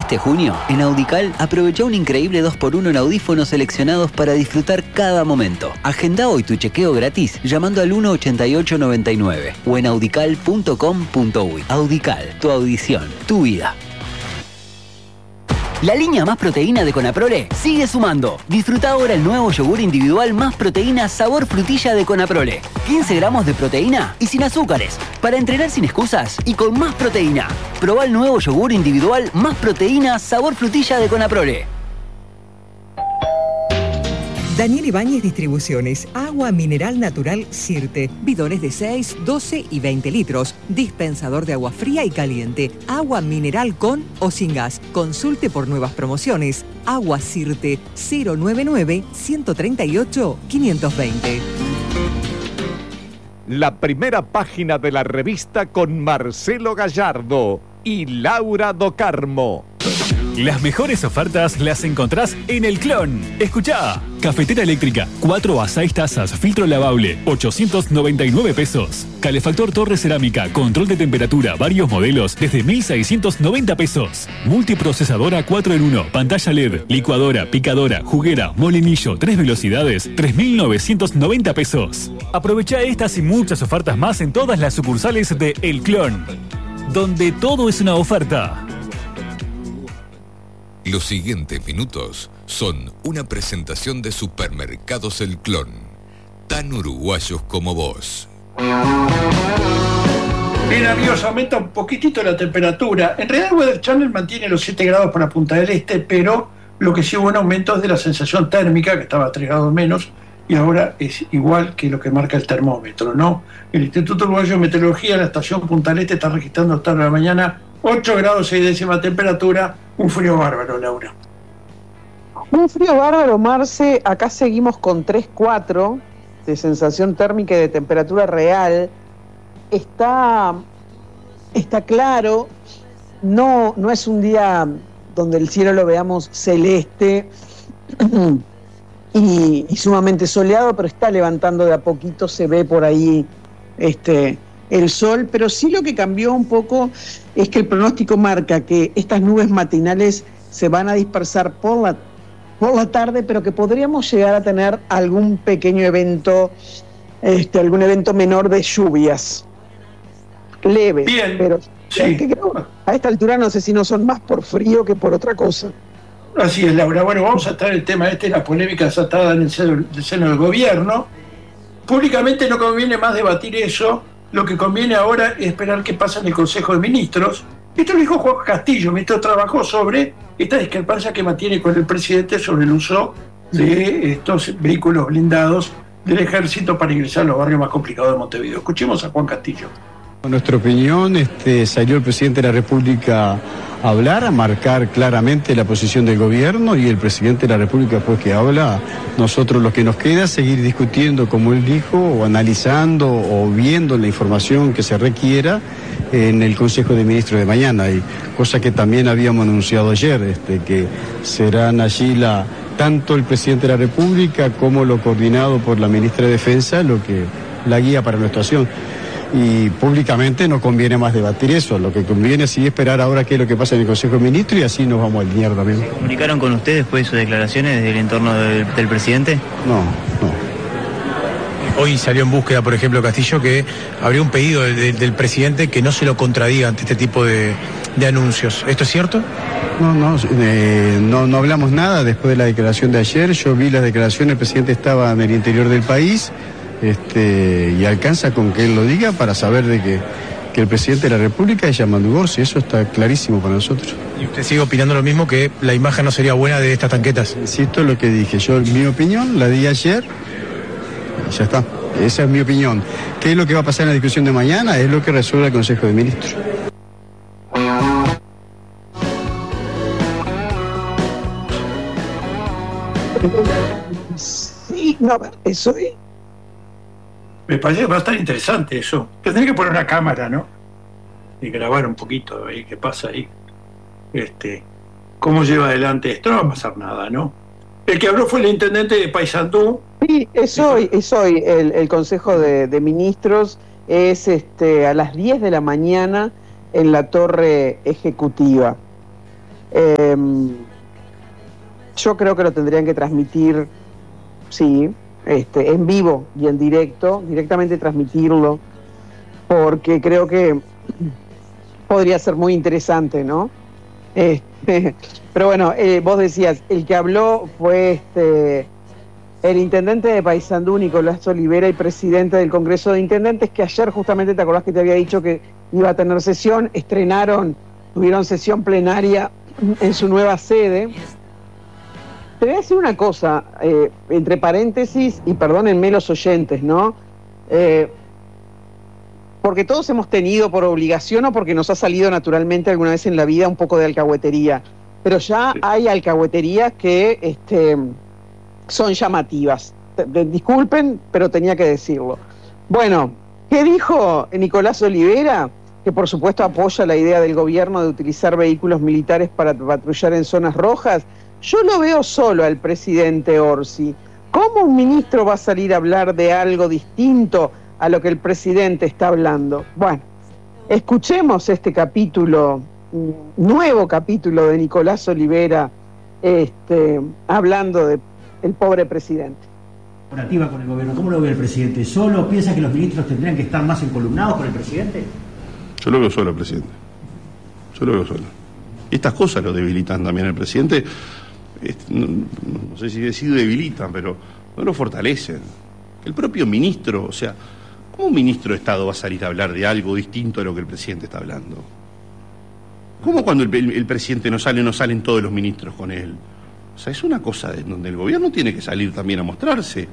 Este junio, en Audical, aprovecha un increíble 2x1 en audífonos seleccionados para disfrutar cada momento. Agenda hoy tu chequeo gratis llamando al 18899 o en audical.com.uy. Audical, tu audición, tu vida. La línea Más Proteína de Conaprole sigue sumando. Disfruta ahora el nuevo yogur individual Más Proteína sabor frutilla de Conaprole. 15 gramos de proteína y sin azúcares. Para entrenar sin excusas y con más proteína. Probá el nuevo yogur individual Más Proteína sabor frutilla de Conaprole. Daniel Ibáñez Distribuciones, agua mineral natural Sirte, bidones de 6, 12 y 20 litros, dispensador de agua fría y caliente, agua mineral con o sin gas. Consulte por nuevas promociones. Agua Sirte 099-138-520. La primera página de la revista con Marcelo Gallardo y Laura Do Carmo. Las mejores ofertas las encontrás en El Clon. Escuchá. Cafetera eléctrica, 4 a 6 tazas, filtro lavable, 899 pesos. Calefactor torre cerámica, control de temperatura, varios modelos, desde 1.690 pesos. Multiprocesadora 4 en 1, pantalla LED, licuadora, picadora, juguera, molinillo, 3 velocidades, 3.990 pesos. Aprovecha estas y muchas ofertas más en todas las sucursales de El Clon, donde todo es una oferta. Los siguientes minutos son una presentación de Supermercados El Clon, tan uruguayos como vos. Bien, amigos, aumenta un poquitito la temperatura. En realidad el Weather Channel mantiene los 7 grados para Punta del Este, pero lo que sí hubo un aumento es de la sensación térmica, que estaba a 3 grados menos, y ahora es igual que lo que marca el termómetro, ¿no? El Instituto Uruguayo de Meteorología, la estación Punta del Este, está registrando hasta la mañana 8 grados 6 décimas temperatura, un frío bárbaro, Laura. Un frío bárbaro, Marce. Acá seguimos con 3,4 de sensación térmica y de temperatura real. Está claro, no es un día donde el cielo lo veamos celeste y sumamente soleado, pero está levantando de a poquito, se ve por ahí el sol, pero sí lo que cambió un poco es que el pronóstico marca que estas nubes matinales se van a dispersar por la tarde, pero que podríamos llegar a tener algún pequeño evento, algún evento menor de lluvias leves. Bien, pero sí. A esta altura no sé si no son más por frío que por otra cosa. Así es, Laura. Bueno, vamos a traer el tema la polémica desatada en el seno del gobierno. Públicamente no conviene más debatir eso. Lo que conviene ahora es esperar qué pasa en el Consejo de Ministros. Esto lo dijo Juan Castillo, ministro de Trabajo, sobre esta discrepancia que mantiene con el presidente sobre el uso de estos vehículos blindados del Ejército para ingresar a los barrios más complicados de Montevideo. Escuchemos a Juan Castillo. En nuestra opinión, salió el presidente de la República a hablar, a marcar claramente la posición del gobierno, y el presidente de la República, después que habla, nosotros lo que nos queda es seguir discutiendo, como él dijo, o analizando o viendo la información que se requiera en el Consejo de Ministros de mañana, y cosa que también habíamos anunciado ayer, que serán allí tanto el presidente de la República como lo coordinado por la ministra de Defensa, la guía para nuestra acción. Y públicamente no conviene más debatir eso, lo que conviene es sí esperar ahora qué es lo que pasa en el Consejo de Ministros, y así nos vamos a alinear también. ¿Comunicaron con usted después de sus declaraciones del entorno del presidente? No. Hoy salió en búsqueda, por ejemplo, Castillo, que habría un pedido del presidente que no se lo contradiga ante este tipo de anuncios. ¿Esto es cierto? No hablamos nada después de la declaración de ayer. Yo vi las declaraciones, el presidente estaba en el interior del país, y alcanza con que él lo diga para saber de que el presidente de la República es Yamandu Gorsi. Eso está clarísimo para nosotros. ¿Y usted sigue opinando lo mismo, que la imagen no sería buena de estas tanquetas? Insisto en lo que dije. Yo, mi opinión, la di ayer y ya está. Esa es mi opinión. ¿Qué es lo que va a pasar en la discusión de mañana? Es lo que resuelve el Consejo de Ministros. Sí, eso es. Me parece bastante interesante eso. Tendría que poner una cámara, ¿no? Y grabar un poquito ahí qué pasa ahí. ¿Cómo lleva adelante esto? No va a pasar nada, ¿no? El que habló fue el intendente de Paysandú. Sí, es hoy. El Consejo de Ministros es a las 10 de la mañana en la torre ejecutiva. yo creo que lo tendrían que transmitir, sí, en vivo y en directo, directamente transmitirlo, porque creo que podría ser muy interesante, ¿no? Pero bueno, vos decías, el que habló fue el intendente de Paysandú, Nicolás Olivera, y presidente del Congreso de Intendentes, que ayer justamente, ¿te acordás que te había dicho que iba a tener sesión? Tuvieron sesión plenaria en su nueva sede. Te voy a decir una cosa, entre paréntesis, y perdónenme los oyentes, ¿no? Porque todos hemos tenido por obligación o porque nos ha salido naturalmente alguna vez en la vida un poco de alcahuetería, pero ya hay alcahueterías que son llamativas. Disculpen, pero tenía que decirlo. Bueno, ¿qué dijo Nicolás Olivera? Que por supuesto apoya la idea del gobierno de utilizar vehículos militares para patrullar en zonas rojas. Yo lo veo solo al presidente Orsi. ¿Cómo un ministro va a salir a hablar de algo distinto a lo que el presidente está hablando? Bueno, escuchemos este capítulo, nuevo capítulo de Nicolás Olivera, hablando de el pobre presidente. Operativa con el gobierno, ¿cómo lo ve el presidente? ¿Solo piensa que los ministros tendrían que estar más encolumnados con el presidente? Yo lo veo solo, presidente. Yo lo veo solo. Y estas cosas lo debilitan también al presidente. No sé si decir debilitan, pero no lo fortalecen. El propio ministro, o sea, ¿cómo un ministro de Estado va a salir a hablar de algo distinto a lo que el presidente está hablando? ¿Cómo cuando el presidente no salen todos los ministros con él? O sea, es una cosa donde el gobierno tiene que salir también a mostrarse.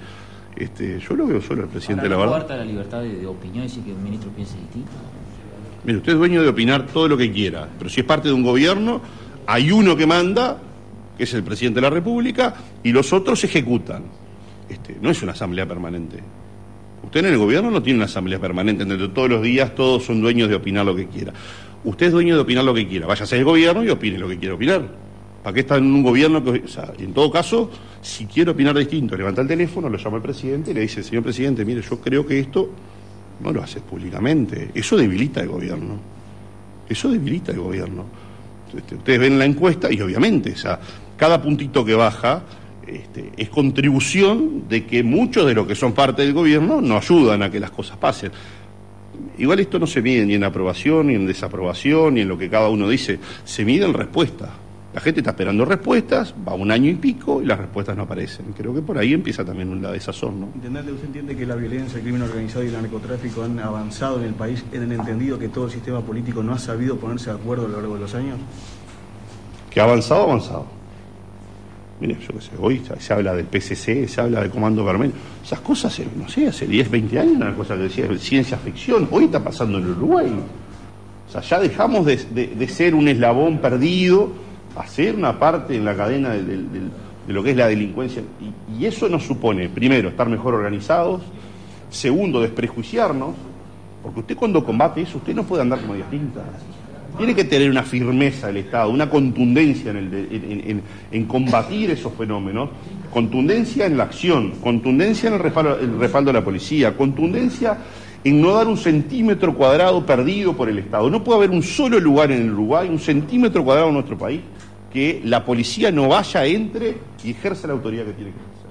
Yo lo veo solo al presidente, ahora, la verdad. ¿no corta la libertad de opinión y decir que un ministro piense distinto? Mire, usted es dueño de opinar todo lo que quiera, pero si es parte de un gobierno, hay uno que manda, que es el presidente de la República, y los otros ejecutan. No es una asamblea permanente. Usted en el gobierno no tiene una asamblea permanente, en donde todos los días todos son dueños de opinar lo que quiera. Usted es dueño de opinar lo que quiera. Váyase al gobierno y opine lo que quiera opinar. ¿Para qué está en un gobierno que, o sea, en todo caso, si quiere opinar distinto, levanta el teléfono, lo llama al presidente y le dice, señor presidente, mire, yo creo que esto no lo haces públicamente. Eso debilita el gobierno. Eso debilita el gobierno. Ustedes ven la encuesta y obviamente, o sea, cada puntito que baja es contribución de que muchos de los que son parte del gobierno no ayudan a que las cosas pasen. Igual esto no se mide ni en aprobación, ni en desaprobación, ni en lo que cada uno dice, se mide en respuesta. La gente está esperando respuestas, va 1 año y pico y las respuestas no aparecen. Creo que por ahí empieza también la desazón, ¿no? Intendente, ¿usted entiende que la violencia, el crimen organizado y el narcotráfico han avanzado en el país en el entendido que todo el sistema político no ha sabido ponerse de acuerdo a lo largo de los años? Que ha avanzado. Mire, yo qué sé, hoy se habla del PCC, se habla del Comando Vermelho. Esas cosas, no sé, hace 10, 20 años una cosa que decía ciencia ficción. Hoy está pasando en Uruguay. O sea, ya dejamos de ser un eslabón perdido a ser una parte en la cadena de lo que es la delincuencia. Y eso nos supone, primero, estar mejor organizados. Segundo, desprejuiciarnos. Porque usted cuando combate eso, usted no puede andar como Dios pinta. Tiene que tener una firmeza el Estado, una contundencia en combatir esos fenómenos, contundencia en la acción, contundencia en el respaldo de la policía, contundencia en no dar 1 centímetro cuadrado perdido por el Estado. No puede haber un solo lugar en el Uruguay, 1 centímetro cuadrado en nuestro país, que la policía no vaya, entre y ejerza la autoridad que tiene que hacer.